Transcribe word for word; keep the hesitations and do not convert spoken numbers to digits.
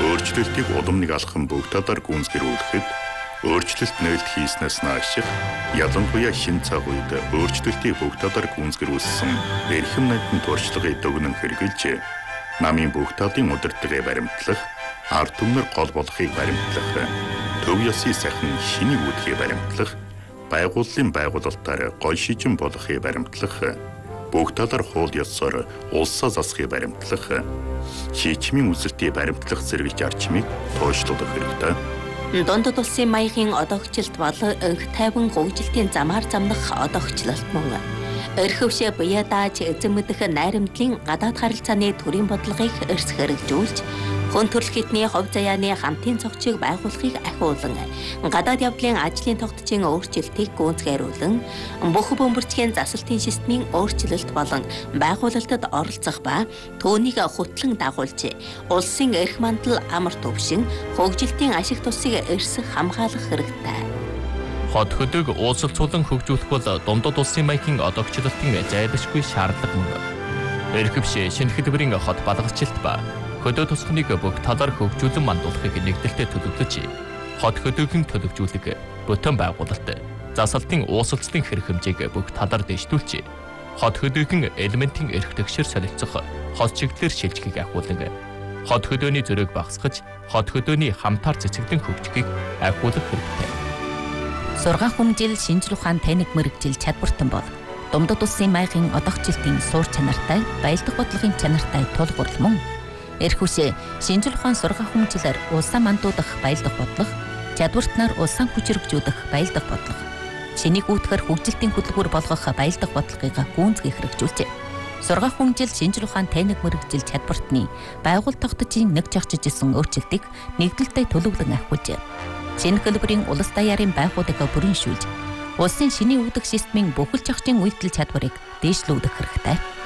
өөрчлөлтийг улам нэг алхам бүх талаар гүйцэтгүүлэхэд өөрчлөлт нээлт хийснээс нааших ялангуяа шинэ цаг үед өөрчлөлтийг бүх талаар гүйцэтгүүлсэн эрхэм найдан туршлагыг дүгнэн хэрэгжилж намын бүх талын удирдлагыг баримтлах, ард түмнэр гол болохыг баримтлах, төв ёсны сайхан шинийг үүдхийг баримтлах, байгууллын байгуулалтаар гол шижин болохыг баримтлах, бүх талаар хууль ёсоор улсаа засахыг баримтлах, шийдвэрийн үзэлтийг баримтлах зэрэг зарчмыг туушлуулах хэрэгтэй. Дундад улсын маягийн одоогчлолт бол өнх тайван хөгжилтийн замаар замнах одоогчлолт мөн. Өрхөвшөө буяа дааж эзэн мэдэх найрамдлын гадаад харилцааны төрийн бодлогыг эрс хэрэгжүүлж, хүн төрөл хитний хувь заяаны хамтын цогцыг байгуулахыг ахиулан, гадаад явдлын ажлын тогтцын өөрчлөлтийг гүйцэтгүүлэн, бүх бөмбөрцгийн засалтын системийн өөрчлөлт болон байгуулалтад оролцох ба түүнийг хөтлөн дагуулж, улсын эрх мандал амар төвшин, хөгжилтийн ашиг тусыг эрс хамгаалах хэрэгтэй. Хот хөдөг уулзалцуулан хөгжүүлэх бол дундад улсын маягийн одоогчлолтын зайлшгүй шаардлага мөн. Эрхэвшээ шинэ хэлбэрийн хот балгалчлалт ба хөдөө тусганыг бүх талаар хөгжүүлэн мандуулахыг нэгдэлтэд төлөвлөж, хот хөдөөгийн төлөвжүүлэг, бүтэн байгуулалт, засалтын уусалцлын хэрэг хэмжээг бүх талаар дэвшүүлж, хот хөдөөгийн элементийн эрх тэгшэр солилцох хот чиглэлээр шилжихийг ахиулан, хот хөдөөний зөрөөг багасгаж, хот хөдөөний хамтаар цэцэглэн хөгжихийг ахиулах хэрэгтэй. Сургаан хүмжил шинжлэх ухаан тайнаг мэрэгжил чадвартан бол дундад улсын маягийн одоогчлолтын суур чанартай, баялдах бодлогын чанартай тулгуур мөн. Эрхүшээ шинжлэх ухаан сургаан хүмжилээр улсаа мандуудах баялдах бодлого, чадвартнаар улсаа хүчрэгжүүлэх баялдах бодлого, шинийг үүтгэр хөгжилтийн хөтөлбөр болгох баялдах бодлогыг гүйцэтгэх хэрэгжүүлжээ. Сургаан хүмжил шинжлэх ухаан тайнаг мэрэгжил чадвартны байгууллага тогтцын нэг жагчж исэн өөрчлөлтийг нэгдэлтэй төлөвлөн ахиулжээ. Шинэ хэлбэрийн улс даяарын байгууллагыг бүрэншүүлж, улсын шинийн үүдэх системийн бүхэл зохицын үйлдэл чадварыг дээшлүүлэх хэрэгтэй.